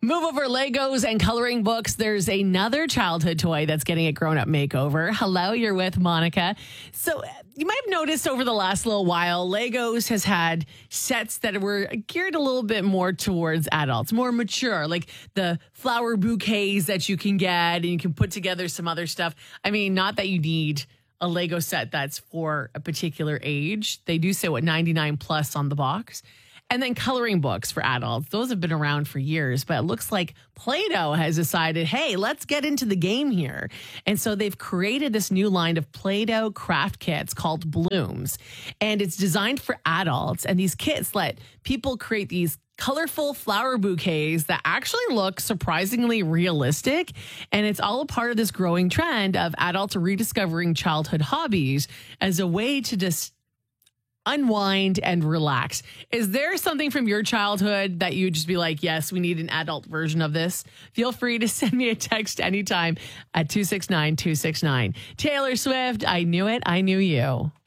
Move over Legos and coloring books. There's another childhood toy that's getting a grown-up makeover. Hello, you're with Monica. So you might have noticed over the last little while, Legos has had sets that were geared a little bit more towards adults, more mature, like the flower bouquets that you can get and you can put together some other stuff. I mean, not that you need a Lego set that's for a particular age. They do say 99 plus on the box. And then coloring books for adults. Those have been around for years, but it looks like Play-Doh has decided, hey, let's get into the game here. And so they've created this new line of Play-Doh craft kits called Blooms. And it's designed for adults. And these kits let people create these colorful flower bouquets that actually look surprisingly realistic. And it's all a part of this growing trend of adults rediscovering childhood hobbies as a way to just unwind and relax. Is there something from your childhood that you'd just be like, yes, we need an adult version of this? Feel free to send me a text anytime at 269-269. Taylor Swift, I Knew It, I Knew You.